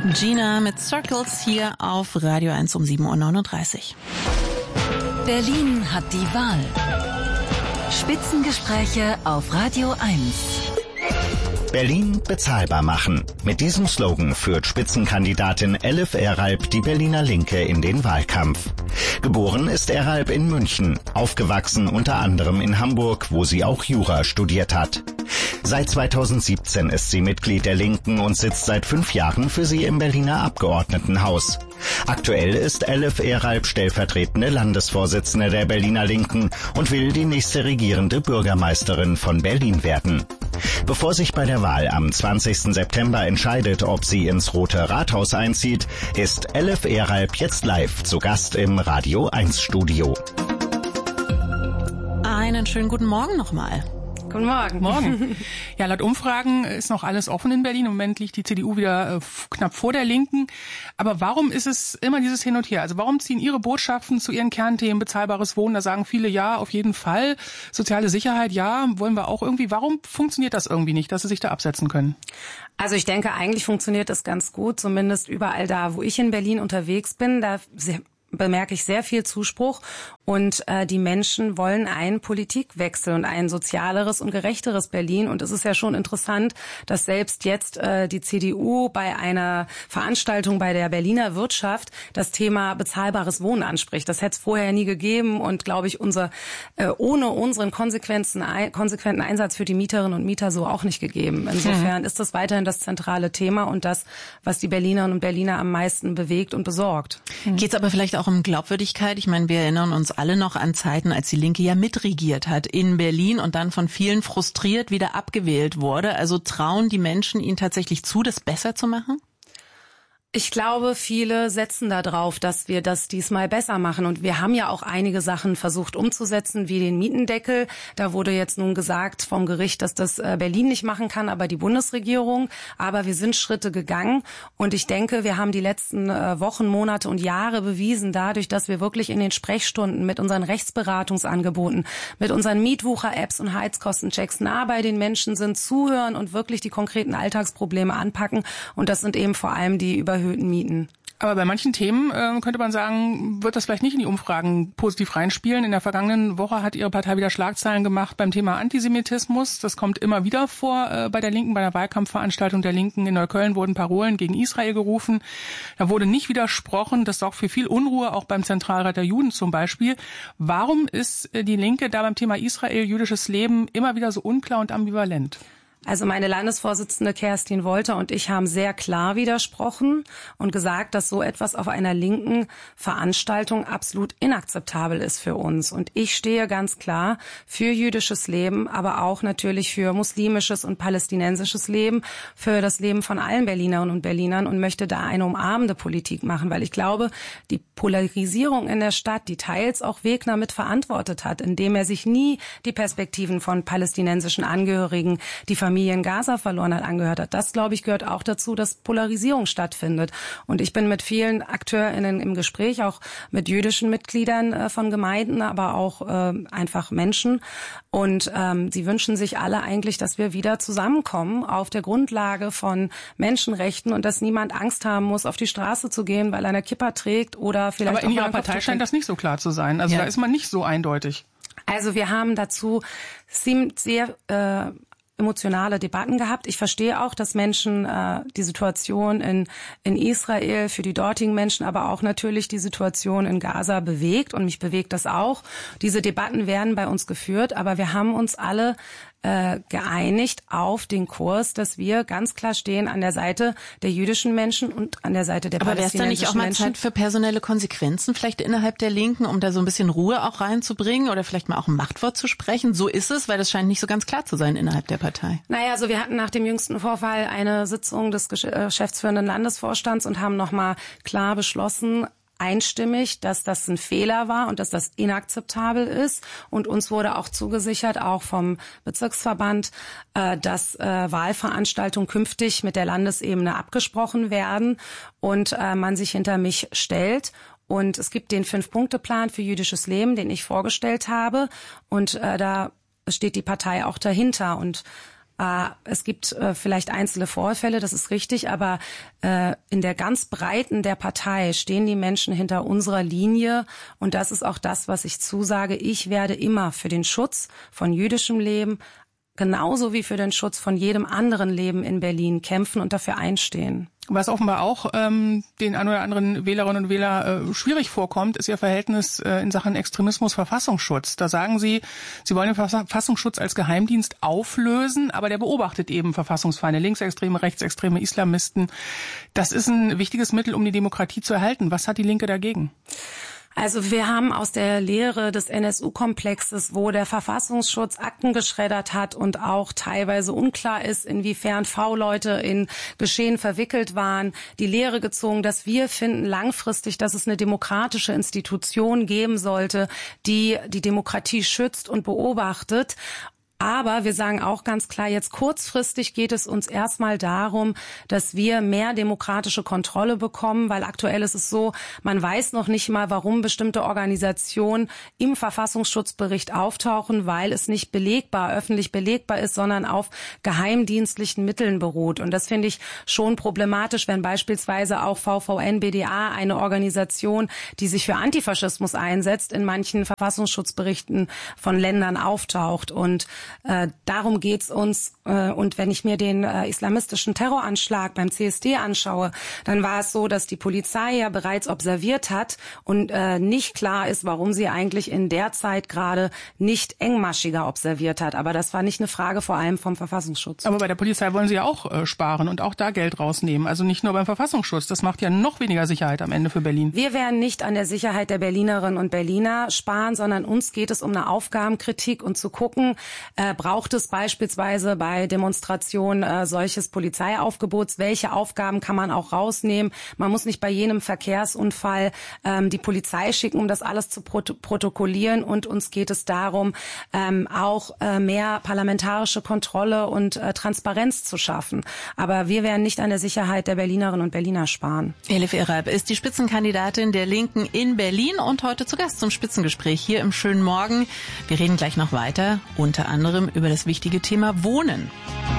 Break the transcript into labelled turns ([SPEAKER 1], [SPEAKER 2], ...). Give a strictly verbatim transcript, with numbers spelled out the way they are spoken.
[SPEAKER 1] Gina mit Circles hier auf Radio eins um sieben Uhr neununddreißig.
[SPEAKER 2] Berlin hat die Wahl. Spitzengespräche auf Radio eins.
[SPEAKER 3] Berlin bezahlbar machen. Mit diesem Slogan führt Spitzenkandidatin Elif Eralp die Berliner Linke in den Wahlkampf. Geboren ist Eralp in München, aufgewachsen unter anderem in Hamburg, wo sie auch Jura studiert hat. Seit zweitausendsiebzehn ist sie Mitglied der Linken und sitzt seit fünf Jahren für sie im Berliner Abgeordnetenhaus. Aktuell ist Elif Eralp stellvertretende Landesvorsitzende der Berliner Linken und will die nächste regierende Bürgermeisterin von Berlin werden. Bevor sich bei der Wahl am zwanzigsten September entscheidet, ob sie ins Rote Rathaus einzieht, ist Elif Eralp jetzt live zu Gast im Radio eins Studio.
[SPEAKER 1] Einen schönen guten Morgen nochmal.
[SPEAKER 4] Guten Morgen.
[SPEAKER 5] Morgen. Ja, laut Umfragen ist noch alles offen in Berlin. Im Moment liegt die C D U wieder äh, knapp vor der Linken. Aber warum ist es immer dieses Hin und Her? Also warum ziehen Ihre Botschaften zu Ihren Kernthemen bezahlbares Wohnen? Da sagen viele ja, auf jeden Fall. Soziale Sicherheit, ja, wollen wir auch irgendwie. Warum funktioniert das irgendwie nicht, dass Sie sich da absetzen können?
[SPEAKER 4] Also ich denke, eigentlich funktioniert das ganz gut. Zumindest überall da, wo ich in Berlin unterwegs bin, da bemerke ich sehr viel Zuspruch und äh, die Menschen wollen einen Politikwechsel und ein sozialeres und gerechteres Berlin. Und es ist ja schon interessant, dass selbst jetzt äh, die C D U bei einer Veranstaltung bei der Berliner Wirtschaft das Thema bezahlbares Wohnen anspricht. Das hätte es vorher nie gegeben und, glaube ich, unser äh, ohne unseren konsequenten, konsequenten Einsatz für die Mieterinnen und Mieter so auch nicht gegeben. Insofern mhm. ist das weiterhin das zentrale Thema und das, was die Berlinerinnen und Berliner am meisten bewegt und besorgt.
[SPEAKER 1] Mhm. Geht's aber vielleicht auch auch um Glaubwürdigkeit. Ich meine, wir erinnern uns alle noch an Zeiten, als die Linke ja mitregiert hat in Berlin und dann von vielen frustriert wieder abgewählt wurde. Also trauen die Menschen ihnen tatsächlich zu, das besser zu machen?
[SPEAKER 4] Ich glaube, viele setzen da drauf, dass wir das diesmal besser machen. Und wir haben ja auch einige Sachen versucht umzusetzen, wie den Mietendeckel. Da wurde jetzt nun gesagt vom Gericht, dass das Berlin nicht machen kann, aber die Bundesregierung. Aber wir sind Schritte gegangen. Und ich denke, wir haben die letzten Wochen, Monate und Jahre bewiesen, dadurch, dass wir wirklich in den Sprechstunden mit unseren Rechtsberatungsangeboten, mit unseren Mietwucher-Apps und Heizkostenchecks nah bei den Menschen sind, zuhören und wirklich die konkreten Alltagsprobleme anpacken. Und das sind eben vor allem die über erhöhten Mieten.
[SPEAKER 5] Aber bei manchen Themen äh, könnte man sagen, wird das vielleicht nicht in die Umfragen positiv reinspielen. In der vergangenen Woche hat Ihre Partei wieder Schlagzeilen gemacht beim Thema Antisemitismus. Das kommt immer wieder vor äh, bei der Linken. Bei der Wahlkampfveranstaltung der Linken in Neukölln wurden Parolen gegen Israel gerufen. Da wurde nicht widersprochen. Das sorgt für viel Unruhe, auch beim Zentralrat der Juden zum Beispiel. Warum ist äh, die Linke da beim Thema Israel, jüdisches Leben immer wieder so unklar und ambivalent?
[SPEAKER 4] Also meine Landesvorsitzende Kerstin Wolter und ich haben sehr klar widersprochen und gesagt, dass so etwas auf einer linken Veranstaltung absolut inakzeptabel ist für uns. Und ich stehe ganz klar für jüdisches Leben, aber auch natürlich für muslimisches und palästinensisches Leben, für das Leben von allen Berlinerinnen und Berlinern und möchte da eine umarmende Politik machen, weil ich glaube, die Polarisierung in der Stadt, die teils auch Wegner mit verantwortet hat, indem er sich nie die Perspektiven von palästinensischen Angehörigen, die Familie in Gaza verloren hat, angehört hat. Das, glaube ich, gehört auch dazu, dass Polarisierung stattfindet. Und ich bin mit vielen AkteurInnen im Gespräch, auch mit jüdischen Mitgliedern äh, von Gemeinden, aber auch äh, einfach Menschen. Und ähm, sie wünschen sich alle eigentlich, dass wir wieder zusammenkommen auf der Grundlage von Menschenrechten und dass niemand Angst haben muss, auf die Straße zu gehen, weil er eine Kippa trägt oder vielleicht
[SPEAKER 5] aber in Ihrer Partei scheint das nicht so klar zu sein. Also ja. Da ist man nicht so eindeutig.
[SPEAKER 4] Also wir haben dazu sehr äh, emotionale Debatten gehabt. Ich verstehe auch, dass Menschen äh, die Situation in in Israel für die dortigen Menschen, aber auch natürlich die Situation in Gaza bewegt und mich bewegt das auch. Diese Debatten werden bei uns geführt, aber wir haben uns alle äh, geeinigt auf den Kurs, dass wir ganz klar stehen an der Seite der jüdischen Menschen und an der Seite der
[SPEAKER 1] aber
[SPEAKER 4] palästinensischen Menschen.
[SPEAKER 1] Aber wäre es dann nicht auch mal Zeit für personelle Konsequenzen vielleicht innerhalb der Linken, um da so ein bisschen Ruhe auch reinzubringen oder vielleicht mal auch ein Machtwort zu sprechen? So ist es, weil das scheint nicht so ganz klar zu sein innerhalb der Partei.
[SPEAKER 4] Naja, also wir hatten nach dem jüngsten Vorfall eine Sitzung des geschäftsführenden Landesvorstands und haben nochmal klar beschlossen, einstimmig, dass das ein Fehler war und dass das inakzeptabel ist. Und uns wurde auch zugesichert, auch vom Bezirksverband, dass Wahlveranstaltungen künftig mit der Landesebene abgesprochen werden und man sich hinter mich stellt. Und es gibt den Fünf-Punkte-Plan für jüdisches Leben, den ich vorgestellt habe. Und da steht die Partei auch dahinter. Und Äh, es gibt äh, vielleicht einzelne Vorfälle, das ist richtig, aber äh, in der ganz Breiten der Partei stehen die Menschen hinter unserer Linie und das ist auch das, was ich zusage. Ich werde immer für den Schutz von jüdischem Leben, genauso wie für den Schutz von jedem anderen Leben in Berlin kämpfen und dafür einstehen.
[SPEAKER 5] Was offenbar auch ähm, den ein oder anderen Wählerinnen und Wähler äh, schwierig vorkommt, ist Ihr Verhältnis äh, in Sachen Extremismus, Verfassungsschutz. Da sagen Sie, Sie wollen den Verfassungsschutz als Geheimdienst auflösen, aber der beobachtet eben Verfassungsfeinde, Linksextreme, Rechtsextreme, Islamisten. Das ist ein wichtiges Mittel, um die Demokratie zu erhalten. Was hat die Linke dagegen?
[SPEAKER 4] Also wir haben aus der Lehre des N S U-Komplexes, wo der Verfassungsschutz Akten geschreddert hat und auch teilweise unklar ist, inwiefern V-Leute in Geschehen verwickelt waren, die Lehre gezogen, dass wir finden langfristig, dass es eine demokratische Institution geben sollte, die die Demokratie schützt und beobachtet. Aber wir sagen auch ganz klar, jetzt kurzfristig geht es uns erstmal darum, dass wir mehr demokratische Kontrolle bekommen, weil aktuell ist es so, man weiß noch nicht mal, warum bestimmte Organisationen im Verfassungsschutzbericht auftauchen, weil es nicht belegbar, öffentlich belegbar ist, sondern auf geheimdienstlichen Mitteln beruht. Und das finde ich schon problematisch, wenn beispielsweise auch V V N B D A, eine Organisation, die sich für Antifaschismus einsetzt, in manchen Verfassungsschutzberichten von Ländern auftaucht. Und Äh, darum geht's uns. Äh, und wenn ich mir den äh, islamistischen Terroranschlag beim C S D anschaue, dann war es so, dass die Polizei ja bereits observiert hat und äh, nicht klar ist, warum sie eigentlich in der Zeit gerade nicht engmaschiger observiert hat. Aber das war nicht eine Frage vor allem vom Verfassungsschutz.
[SPEAKER 5] Aber bei der Polizei wollen Sie ja auch äh, sparen und auch da Geld rausnehmen. Also nicht nur beim Verfassungsschutz. Das macht ja noch weniger Sicherheit am Ende für Berlin.
[SPEAKER 4] Wir werden nicht an der Sicherheit der Berlinerinnen und Berliner sparen, sondern uns geht es um eine Aufgabenkritik und zu gucken, Äh, braucht es beispielsweise bei Demonstrationen äh, solches Polizeiaufgebots? Welche Aufgaben kann man auch rausnehmen? Man muss nicht bei jenem Verkehrsunfall ähm, die Polizei schicken, um das alles zu prot- protokollieren. Und uns geht es darum, ähm, auch äh, mehr parlamentarische Kontrolle und äh, Transparenz zu schaffen. Aber wir werden nicht an der Sicherheit der Berlinerinnen und Berliner sparen.
[SPEAKER 1] Elif Eralp ist die Spitzenkandidatin der Linken in Berlin und heute zu Gast zum Spitzengespräch hier im schönen Morgen. Wir reden gleich noch weiter, unter anderem über das wichtige Thema Wohnen.